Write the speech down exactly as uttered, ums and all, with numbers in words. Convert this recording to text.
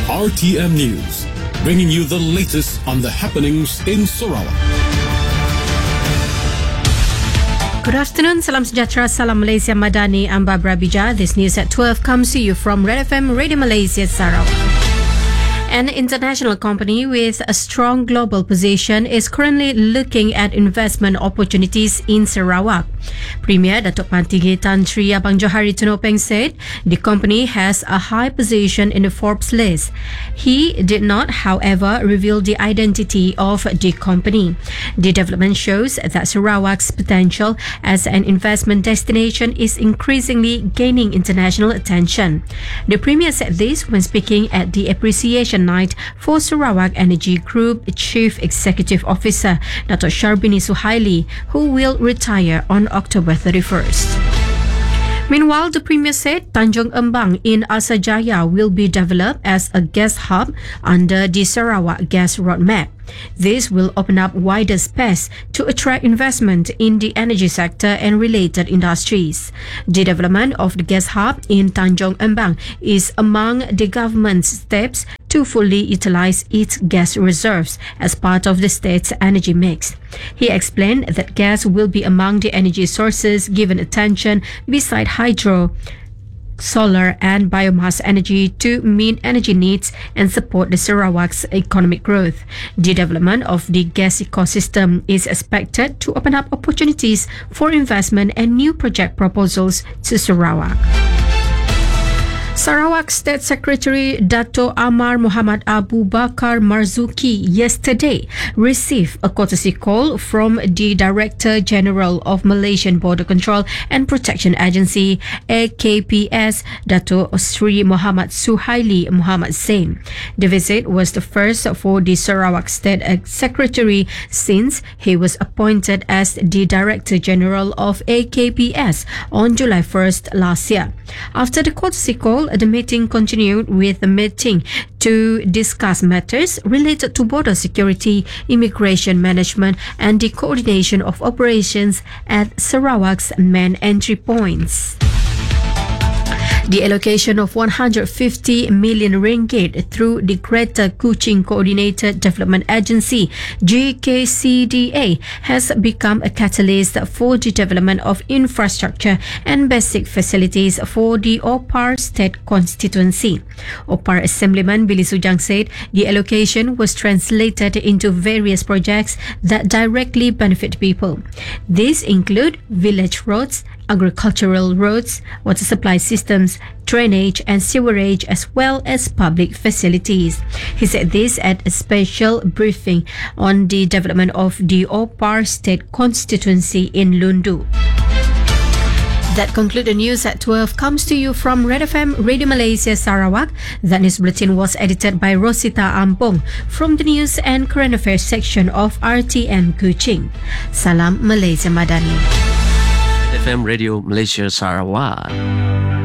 R T M News, bringing you the latest on the happenings in Sarawak. Good afternoon, salam sejahtera, salam Malaysia Madani, I'm Barbara Bija. This news at twelve comes to you from Red F M Radio Malaysia Sarawak. An international company with a strong global position is currently looking at investment opportunities in Sarawak. Premier Datuk Pan Tinggi Tan Sri Abang Johari Tunopeng said the company has a high position in the Forbes list. He did not, however, reveal the identity of the company. The development shows that Sarawak's potential as an investment destination is increasingly gaining international attention. The Premier said this when speaking at the appreciation night for Sarawak Energy Group Chief Executive Officer Dato' Sharbini Suhaili, who will retire on October thirty-first. Meanwhile, the Premier said Tanjung Embang in Asajaya will be developed as a gas hub under the Sarawak Gas Roadmap. This will open up wider space to attract investment in the energy sector and related industries. The development of the gas hub in Tanjung Embang is among the government's steps to fully utilize its gas reserves as part of the state's energy mix. He explained that gas will be among the energy sources given attention beside hydro, solar and biomass energy to meet energy needs and support the Sarawak's economic growth. The development of the gas ecosystem is expected to open up opportunities for investment and new project proposals to Sarawak. Sarawak State Secretary Dato' Amar Muhammad Abu Bakar Marzuki yesterday received a courtesy call from the Director General of Malaysian Border Control and Protection Agency A K P S, Dato' Sri Muhammad Suhaili Muhammad Zain. The visit was the first for the Sarawak State Secretary since he was appointed as the Director General of A K P S on July first last year. After the courtesy call, the meeting continued with a meeting to discuss matters related to border security, immigration management, and the coordination of operations at Sarawak's main entry points. The allocation of one hundred fifty million ringgit through the Greater Kuching Coordinated Development Agency G K C D A has become a catalyst for the development of infrastructure and basic facilities for the Opar State Constituency. Opar Assemblyman Billy Sujang said the allocation was translated into various projects that directly benefit people. These include village roads, agricultural roads, water supply systems, drainage and sewerage, as well as public facilities. He said this at a special briefing on the development of the Opar State Constituency in Lundu. That concludes the news at twelve. Comes to you from Red F M Radio Malaysia Sarawak. That news bulletin was edited by Rosita Ampong from the News and Current Affairs section of R T M Kuching. Salam Malaysia Madani. F M Radio Malaysia Sarawak.